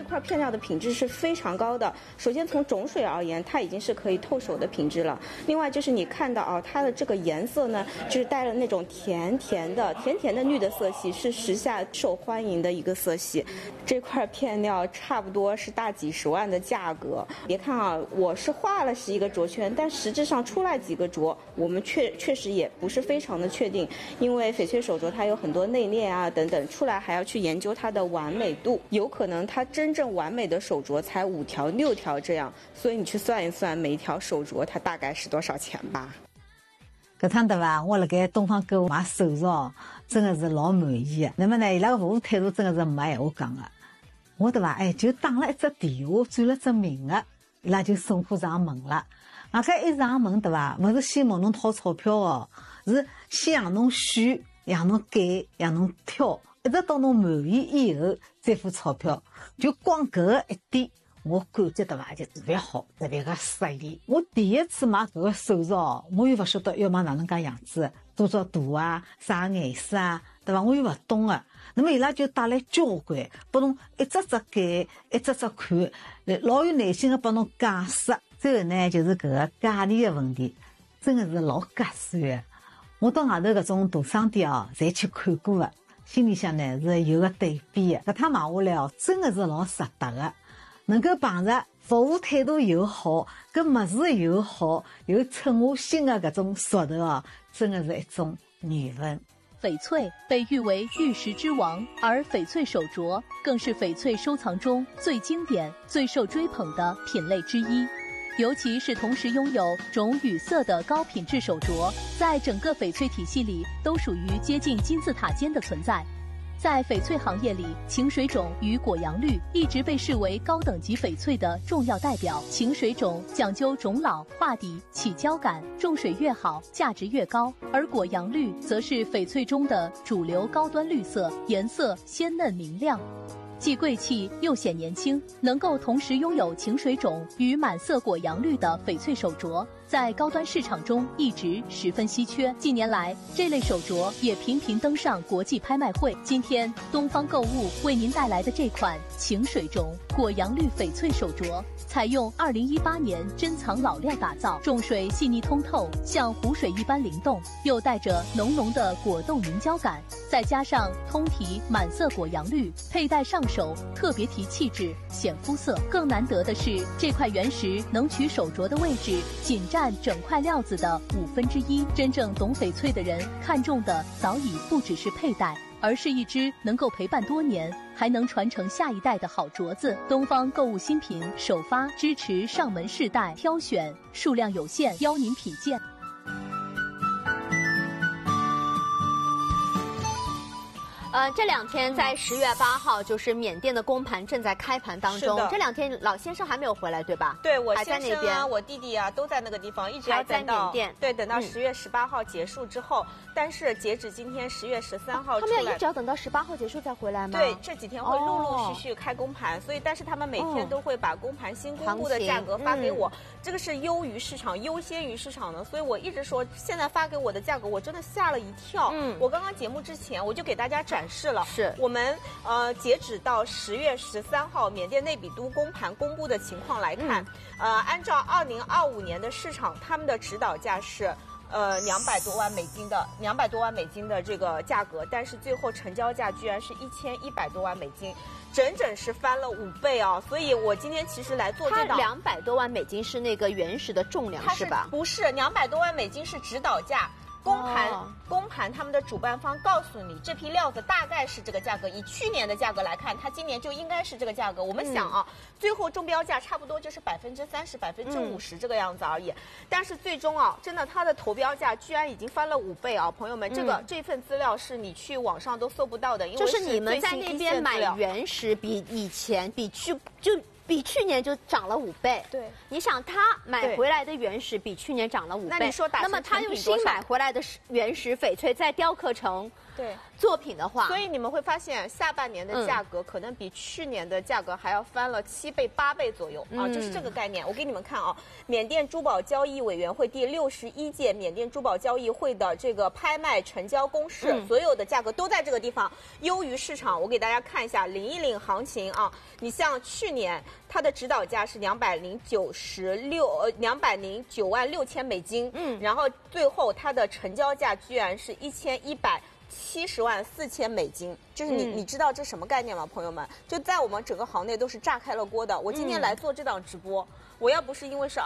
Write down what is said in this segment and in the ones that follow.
块片料的品质是非常高的。首先从种水而言，它已经是可以透手的品质了。另外就是你看到啊，它的这个颜色呢，就是带了那种甜甜的绿的色系，是时下受欢迎的一个色系。这块片料差不多是大几十万的价格。别看啊，我是画了11个着圈，但实质上出来几个着，我们确实也不是非常的确定，因为翡翠手镯它有很多内敛啊等等，出来还要去研究它的完美度，有可能它真正完美的手镯才5条6条这样，所以你去算一算每一条手镯它大概是多少钱吧。 搿趟对伐？我辣盖东方购物买手镯，真的是老满意的。那么呢，伊拉个服务态度真的是没闲话讲的。我对伐？就打了一只电话，转了只名额，伊拉就送货上门了。搿一上门对伐？勿是先问侬掏钞票哦，是先让侬选，让侬拣，让侬挑，一直到侬满意以后再付钞票。就光搿个一点。我感觉对伐，就特别好，特别个适意。我第一次买搿个手镯，我又勿晓得要买哪能介样子，多少大啊，啥颜色啊，对伐？我又勿懂个。那么伊拉就带来交关，拨侬一只只拣，一只只看，老有耐心个帮侬解释。最后呢，就是搿个价钿个问题，真的是老合算个。我到外头搿种大商店哦，侪去看过个，心里向呢是有个对比个。搿趟买下来哦，真的是老值得个。能够碰着服务态度又好，搿物事又好，又称我心的搿种熟头啊，真的是一种缘分。 翡翠被誉为玉石之王，而翡翠手镯更是翡翠收藏中最经典、最受追捧的品类之一。尤其是同时拥有种羽色的高品质手镯，在整个翡翠体系里都属于接近金字塔尖的存在。在翡翠行业里，晴水种与果阳绿一直被视为高等级翡翠的重要代表。晴水种讲究种老、化底、起胶感，种水越好，价值越高；而果阳绿则是翡翠中的主流高端绿色，颜色鲜嫩明亮。既贵气又显年轻，能够同时拥有晴水种与满色果阳绿的翡翠手镯，在高端市场中一直十分稀缺。近年来，这类手镯也频频登上国际拍卖会。今天，东方购物为您带来的这款晴水种果阳绿翡翠手镯，采用2018年珍藏老料打造，重水细腻通透，像湖水一般灵动，又带着浓浓的果冻凝胶感，再加上通体满色果阳绿，佩戴上手特别提气质，显肤色。更难得的是，这块原石能取手镯的位置仅占整块料子的1/5。真正懂翡翠的人看中的早已不只是佩戴，而是一只能够陪伴多年，还能传承下一代的好镯子。东方购物新品首发支持上门试戴，挑选数量有限，邀您品鉴。 这2天在10月8号，就是缅甸的公盘正在开盘当中。这2天老先生还没有回来，对吧？ 对，我还在先生啊， 那边， 我弟弟啊，都在那个地方，一直还在缅甸。 对，等到10月18号结束之后，但是截止今天10月13号， 他们要一直要等到18号结束再回来吗？ 对，这几天会陆陆续续开公盘，所以但是他们每天都会把公盘新公布的价格发给我，这个是优于市场、优先于市场的，所以我一直说现在发给我的价格，我真的吓了一跳。我刚刚节目之前我就给大家展示了， 是我们截止到10月13号缅甸内比都公盘公布的情况来看，按照2025年的市场，他们的指导价是200多万美金的这个价格，但是最后成交价居然是1100多万美金，整整是翻了5倍啊！所以我今天其实来做这档 ，200多万美金是那个原石的重量是吧？ 不是，200多万美金是指导价。公盘他们的主办方告诉你，这批料子大概是这个价格，以去年的价格来看，它今年就应该是这个价格。我们想啊，最后中标价差不多就是30%、50%这个样子而已。但是最终啊，真的它的投标价居然已经翻了5倍啊！朋友们，这份资料是你去网上都搜不到的，因为就是你们在那边买原石比以前比去年就涨了5倍。 对， 你想他买回来的原石比去年涨了5倍， 那你说打那么他用新买回来的原石翡翠再雕刻成作品的话， 所以你们会发现下半年的价格可能比去年的价格还要翻了7倍8倍左右啊，就是这个概念。我给你们看啊，缅甸珠宝交易委员会第61届缅甸珠宝交易会的这个拍卖成交公示，所有的价格都在这个地方，优于市场。我给大家看一下领一领行情啊，你像去年它的指导价是209万6千美金，然后最后它的成交价居然是1170万4千美金，就是你知道这什么概念吗，朋友们？就在我们整个行内都是炸开了锅的。我今天来做这档直播，我要不是因为是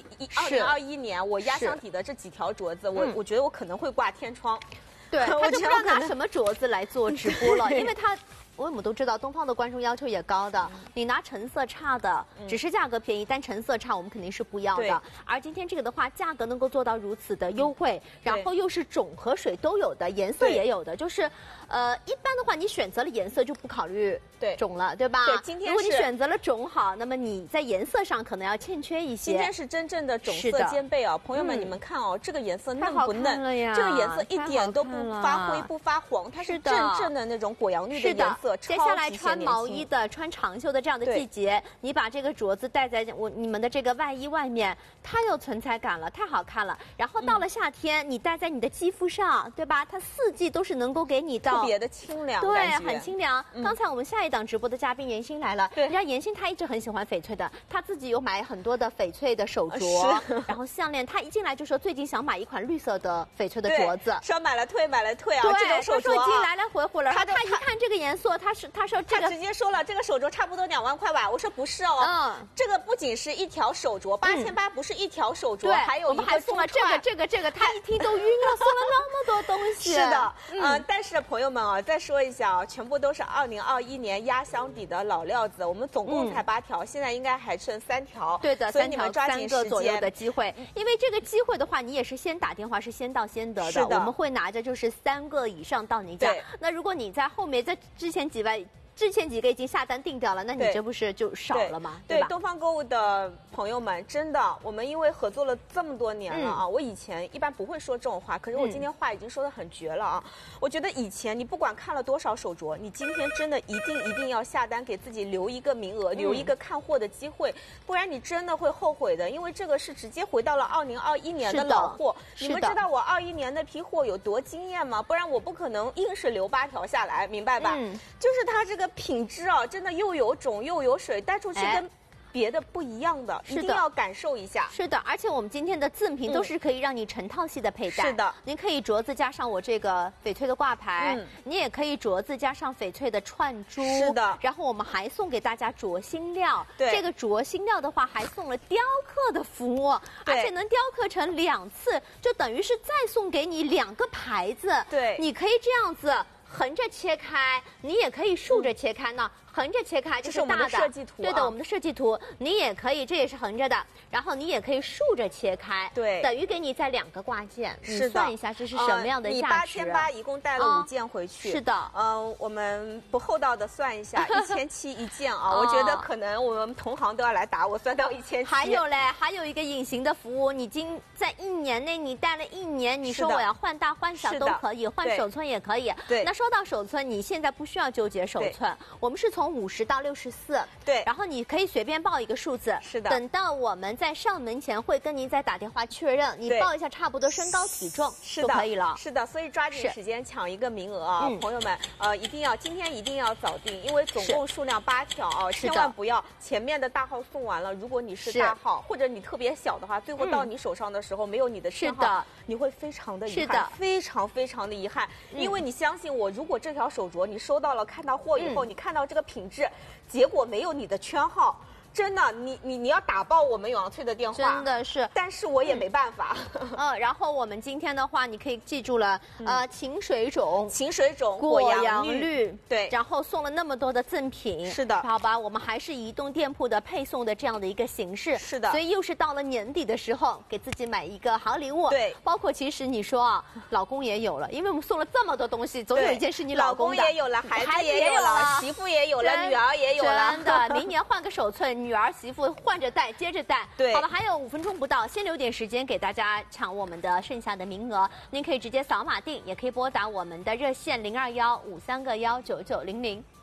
2021年我压箱底的这几条镯子，我觉得我可能会挂天窗。 对，他就不知道拿什么镯子来做直播了，因为我们都知道东方的观众要求也高的，你拿成色差的，只是价格便宜，但成色差我们肯定是不要的。而今天这个的话，价格能够做到如此的优惠，然后又是种和水都有的，颜色也有的，就是一般的话你选择了颜色就不考虑种了，对吧？ 对，今天如果你选择了种好，那么你在颜色上可能要欠缺一些。 今天是真正的种色兼备啊，朋友们，你们看哦，这个颜色嫩不嫩？这个颜色一点都不发灰不发黄，它是正正的那种果阳绿的颜色。 接下来穿毛衣的、穿长袖的这样的季节，你把这个镯子戴在你们的这个外衣外面，它有存在感了，太好看了。然后到了夏天，你戴在你的肌肤上，对吧？它4季都是能够给你到特别的清凉， 对，很清凉。刚才我们下一档直播的嘉宾妍心来了，你知道妍心她一直很喜欢翡翠的，她自己有买很多的翡翠的手镯，然后项链。她一进来就说最近想买一款绿色的翡翠的镯子， 说买了退啊， 对， 这种手镯说已经来来回回了。她一看这个颜色，他说这个直接说了，这个手镯差不多2万块吧。我说不是哦，这个不仅是一条手镯，8800不是一条手镯，还有一个还送了这个，他一听都晕了，送了那么多东西。 是的，但是朋友们啊，再说一下啊，全部都是2021年压箱底的老料子，我们总共才8条，现在应该还剩3条。 对的， 所以你们抓紧 3个左右的机会，因为这个机会的话，你也是先打电话，是先到先得的。 是的， 我们会拿着就是3个以上到您家。那如果你在后面在之前几个已经下单定掉了，那你这不是就少了吗？对吧？ 东方购物的朋友们，真的，我们因为合作了这么多年了啊，我以前一般不会说这种话，可是我今天话已经说得很绝了啊！我觉得以前你不管看了多少手镯，你今天真的一定要下单，给自己留一个名额，留一个看货的机会，不然你真的会后悔的，因为这个是直接回到了2021年的老货。你们知道我21年那批货有多惊艳吗？不然我不可能硬是留8条下来，明白吧？就是它这个品质啊，真的又有种又有水，带出去跟别的不一样的，一定要感受一下。 是的，而且我们今天的赠品都是可以让你成套系的佩戴。 是的， 您可以镯子加上我这个翡翠的挂牌，你也可以镯子加上翡翠的串珠。 是的， 然后我们还送给大家镯芯料。对，这个镯芯料的话还送了雕刻的服务，而且能雕刻成2次，就等于是再送给你2个牌子。 对， 你可以这样子横着切开，你也可以竖着切开呢。横着切开就是大的， 我们的设计图。 对的，我们的设计图你也可以，这也是横着的，然后你也可以竖着切开， 对， 等于给你再2个挂件。你算一下这是什么样的价值？ 你8800一共带了5件回去。 是的， 我们不厚道的算一下，1700一件啊，我觉得可能我们同行都要来打我，算到1700。 还有嘞，还有一个隐形的服务，你在1年内你戴了1年，你说我要换大换小都可以，换手寸也可以。 对， 那说到手寸，你现在不需要纠结手寸，我们是从50到64， 对， 然后你可以随便报一个数字， 是的。 等到我们在上门前会跟您再打电话确认，你报一下差不多身高体重就可以了。 是的，所以抓紧时间抢一个名额啊，朋友们，今天一定要早订，因为总共数量8条啊，千万不要前面的大号送完了，如果你是大号或者你特别小的话，最后到你手上的时候没有你的签号，你会非常的遗憾，非常非常的遗憾，因为你相信我，如果这条手镯你收到了，看到货以后，你看到这个品质。结果没有你的圈号，真的，你要打爆我们永阳翠的电话， 真的是， 但是我也没办法。 然后我们今天的话，你可以记住了，晴水种、 果阳绿， 对， 然后送了那么多的赠品， 是的， 好吧，我们还是移动店铺的配送的这样的一个形式， 是的， 所以又是到了年底的时候，给自己买一个好礼物， 对， 包括其实你说啊，老公也有了，因为我们送了这么多东西，总有一件是你老公的， 也有了，孩子也有了，媳妇也有了，女儿也有了， 真的，明年换个手寸。 女儿媳妇换着戴，接着戴。 对， 好了，还有5分钟不到，先留点时间给大家抢我们的剩下的名额。您可以直接扫码订，也可以拨打我们的热线0215319900。